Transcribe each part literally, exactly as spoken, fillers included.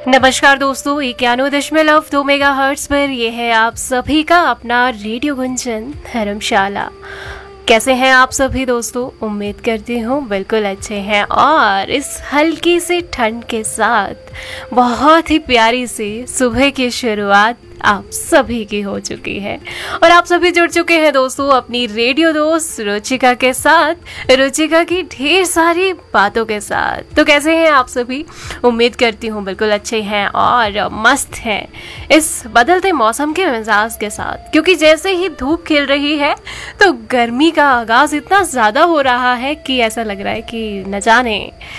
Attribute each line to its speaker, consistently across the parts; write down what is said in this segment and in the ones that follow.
Speaker 1: नमस्कार दोस्तों, इक्यानवे दशमलव दो मेगा हर्ट्स पर यह है आप सभी का अपना रेडियो गुंजन धर्मशाला। कैसे हैं आप सभी दोस्तों? उम्मीद करती हूँ बिल्कुल अच्छे हैं और इस हल्की सी ठंड के साथ बहुत ही प्यारी सी सुबह की शुरुआत आप सभी की हो चुकी है और आप सभी जुड़ चुके हैं दोस्तों अपनी रेडियो दोस्त रुचिका के साथ, रुचिका की ढेर सारी बातों के साथ। तो कैसे हैं आप सभी? उम्मीद करती हूँ बिल्कुल अच्छे हैं और मस्त हैं इस बदलते मौसम के मिजाज के साथ, क्योंकि जैसे ही धूप खिल रही है तो गर्मी का आगाज इतना ज़्यादा हो रहा है कि ऐसा लग रहा है कि न जाने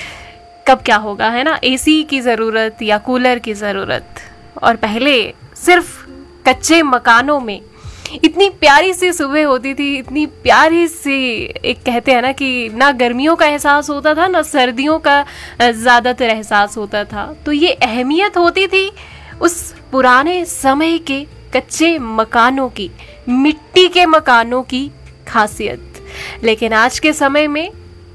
Speaker 1: कब क्या होगा, है ना। एसी की ज़रूरत या कूलर की ज़रूरत। और पहले सिर्फ कच्चे मकानों में इतनी प्यारी सी सुबह होती थी, इतनी प्यारी सी, एक कहते हैं ना कि ना गर्मियों का एहसास होता था ना सर्दियों का ज़्यादातर एहसास होता था। तो ये अहमियत होती थी उस पुराने समय के कच्चे मकानों की, मिट्टी के मकानों की खासियत। लेकिन आज के समय में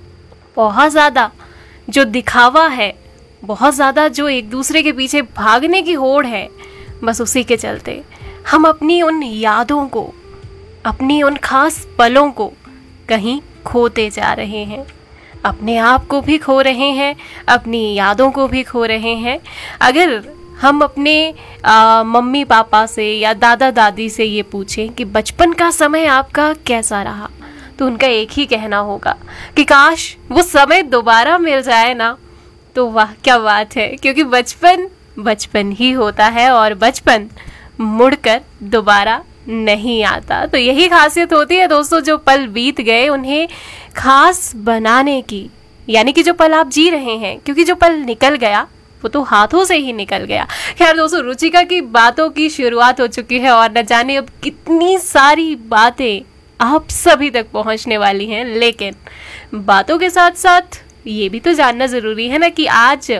Speaker 1: बहुत ज़्यादा जो दिखावा है, बहुत ज़्यादा जो एक दूसरे के पीछे भागने की होड़ है, बस उसी के चलते हम अपनी उन यादों को, अपनी उन खास पलों को कहीं खोते जा रहे हैं। अपने आप को भी खो रहे हैं, अपनी यादों को भी खो रहे हैं। अगर हम अपने आ, मम्मी पापा से या दादा दादी से ये पूछें कि बचपन का समय आपका कैसा रहा, तो उनका एक ही कहना होगा कि काश वो समय दोबारा मिल जाए ना, तो वाह क्या बात है। क्योंकि बचपन बचपन ही होता है और बचपन मुड़कर दोबारा नहीं आता। तो यही खासियत होती है दोस्तों, जो पल बीत गए उन्हें खास बनाने की, यानी कि जो पल आप जी रहे हैं, क्योंकि जो पल निकल गया वो तो हाथों से ही निकल गया। खैर दोस्तों, रुचिका की बातों की शुरुआत हो चुकी है और न जाने अब कितनी सारी बातें आप सभी तक पहुंचने वाली हैं। लेकिन बातों के साथ साथ ये भी तो जानना ज़रूरी है ना कि आज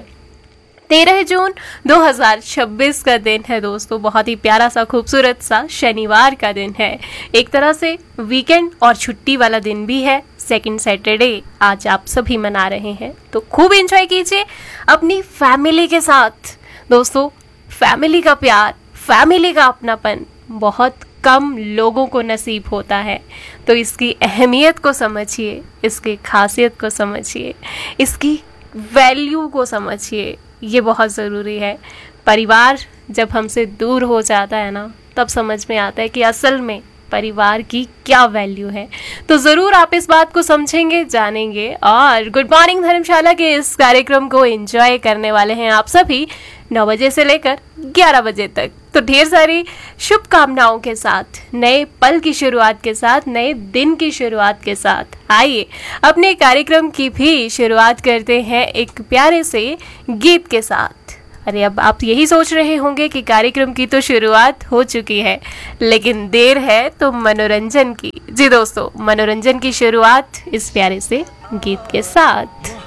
Speaker 1: तेरह जून दो हज़ार छब्बीस का दिन है दोस्तों। बहुत ही प्यारा सा खूबसूरत सा शनिवार का दिन है, एक तरह से वीकेंड और छुट्टी वाला दिन भी है। सेकंड सैटरडे आज आप सभी मना रहे हैं, तो खूब एंजॉय कीजिए अपनी फैमिली के साथ दोस्तों। फैमिली का प्यार, फैमिली का अपनापन बहुत कम लोगों को नसीब होता है। तो इसकी अहमियत को समझिए, इसकी खासियत को समझिए, इसकी वैल्यू को समझिए, ये बहुत ज़रूरी है। परिवार जब हमसे दूर हो जाता है ना, तब समझ में आता है कि असल में परिवार की क्या वैल्यू है। तो ज़रूर आप इस बात को समझेंगे, जानेंगे और गुड मॉर्निंग धर्मशाला के इस कार्यक्रम को एंजॉय करने वाले हैं आप सभी नौ बजे से लेकर ग्यारह बजे तक। तो ढेर सारी शुभकामनाओं के साथ, नए पल की शुरुआत के साथ, नए दिन की शुरुआत के साथ आइए अपने कार्यक्रम की भी शुरुआत करते हैं एक प्यारे से गीत के साथ। अरे अब आप यही सोच रहे होंगे कि कार्यक्रम की तो शुरुआत हो चुकी है, लेकिन देर है तो मनोरंजन की। जी दोस्तों, मनोरंजन की शुरुआत इस प्यारे से गीत के साथ।